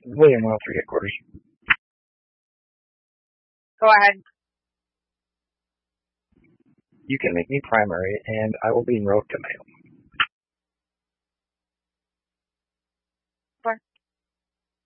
William 103 headquarters. Go ahead. You can make me primary, and I will be in Rogue Domain.